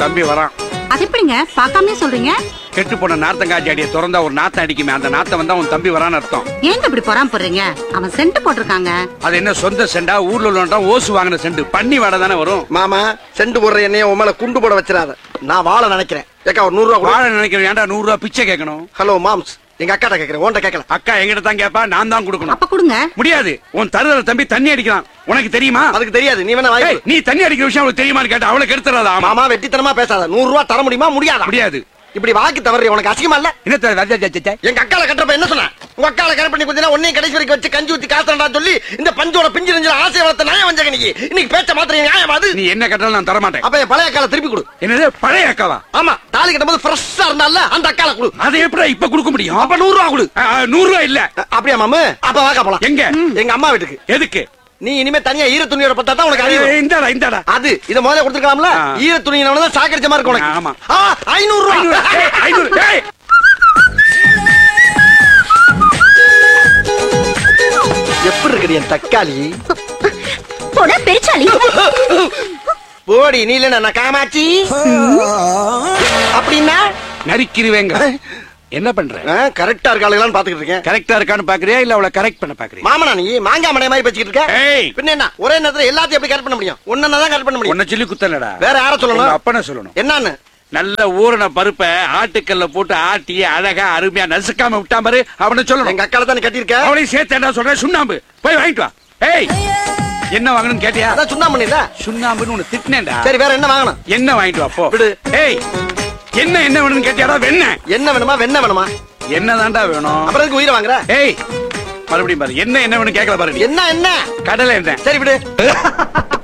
உன் தம்பி வரான். அது எப்படிங்க பாக்காமே சொல்றீங்க? கெட்டு போன நார்த்தங்காய் செடியை திறந்தா ஒரு நாத்தம் அடிக்குமே, அந்த நாத்தம் வந்தா உன் தம்பி வரான்னு அர்த்தம். ஏங்க இப்படி பொறாம போடுறீங்க? அவன் சென்ட் போட்டிருக்காங்க. அது என்ன சொந்த செண்டா, ஊர்ல உள்ளவன்டா ஓசு வாங்கின செண்டு, பண்ணி வாடை தானே வரும். மாமா செண்டு போடுற என்னைய உன் மேல குண்டு போட வச்சிடாத. நான் வாழ நினைக்கிறேன். ஏக்கா ஒரு 100 ரூபா. வாழ நினைக்கிறேன். ஏன்டா 100 ரூபா பிச்சை கேட்கணும்? ஹலோ மாம்ஸ், எங்க அக்காட்ட கேக்குறேன், உன்கிட்ட கேட்கல. அக்கா எங்கிட்ட தான் கேப்பா, நான் தான் கொடுக்கணும். அப்ப கொடுங்க. முடியாது. உன் தருதல தம்பி தண்ணி அடிக்கலாம், உனக்கு தெரியுமா? அதுக்கு தெரியாது, நீ வேணா வாங்கி. நீ தண்ணி அடிக்கிற விஷயம் அவளுக்கு தெரியுமான்னு கேட்டா அவளை கெடுத்துறாதா? மாமா வெட்டித்தனமா பேசாத. 100 ரூபா தர முடியுமா? முடியாதா? முடியாது. இப்படி வாக்கி தவறி உனக்கு அசிங்கமா இல்ல? என்ன எங்க அக்கால கட்டுறப்ப என்ன சொன்ன? உங்க அக்கால கரெக்ட் பண்ணி கொஞ்சம் உன்னையும் கடைசி வரைக்கும் வச்சு கஞ்சி ஊத்தி காத்தண்டா சொல்லி இந்த பஞ்சோட பிஞ்சு நெஞ்சில ஆசை வளர்த்த நியாயம் வந்தாங்க. நீ இன்னைக்கு பேச்ச மாத்திரம் நியாயம் அது? நீ என்ன கட்டாலும் நான் தர மாட்டேன். அப்ப என் பழைய அக்கால திருப்பி கொடு. என்னது பழைய அக்காவா? ஆமா, தாலி கட்டும்போது ஃப்ரெஷ்ஷா இருந்தால அந்த அக்கால கொடு. அதை எப்படி இப்ப கொடுக்க முடியும்? அப்ப 100 ரூபா கொடு. 100 ரூபா இல்ல. அப்படியா மாமு? அப்ப வாக்கா போலாம். எங்க? எங்க அம்மா வீட்டுக்கு. எதுக்கு? நீ இனிமே தனியா ஈர துணியோட பத்தா தான் உனக்கு அறிவு. இந்தாடா இந்தாடா. அது இத முதல்ல கொடுத்துக்கலாம்ல. ஈர துணியினவன தான் சாக்கடிச்ச மாதிரி இருக்கு உனக்கு. ஆமா. 500 ரூபா. 500. எப்படி இருக்கு என் தக்காளி? போடா பெருச்சாளி. போடி நீ இல்ல நான் காமாச்சி. அப்படின்னா நரிக்கிருவேங்க. என்ன பண்ற? கரெக்டா இருக்காளுங்களான்னு பாத்துக்கிட்டு இருக்கேன். கரெக்டா இருக்கான்னு பாக்குறியா இல்ல அவளை கரெக்ட் பண்ண பாக்குறியா? மாமனா நீ மாங்காய் மடை மாதிரி பேசிக்கிட்டு இருக்க. ஏய், பின்ன என்ன ஒரே நேரத்துல எல்லாத்தையும் எப்படி கரெக்ட் பண்ண முடியும்? ஒன்னதான் கரெக்ட் பண்ண முடியும். உன்னை சொல்லி குத்தலடா. வேற யார சொல்லணும்? அப்பன சொல்லணும். என்னன்னு? நல்ல ஊறின பருப்பை ஆட்டுக்கல்ல போட்டு ஆட்டி அழகா அருமையா நசுக்காம விட்டா பாரு, அவனை சொல்லணும். எங்க அக்கால தானே கட்டியிருக்க. அவளையும் சேர்த்து என்ன சொல்றேன்? சுண்ணாம்பு போய் வாங்கிட்டு வா. ஏய், என்ன வாங்கணும்னு கேட்டியா? அதான் சுண்ணாம்பு இல்ல. சுண்ணாம்புன்னு உன்னை திட்டினேன்டா. சரி வேற என்ன வாங்கணும்? என்ன வாங்கிட்டு வா போ. விடு. ஏய், என்ன வேணும்னு கேட்டியாடா? வெண்ண என்ன வேணுமா? வெண்ண வேணுமா? என்னதான்டா வேணும்? அப்புறம் எதுக்கு உயிரை வாங்குற? ஏய், மறுபடியும் பாரு. என்ன வேணும் கேட்கல பாரு. என்ன? கடலை என்ன? சரி விடு.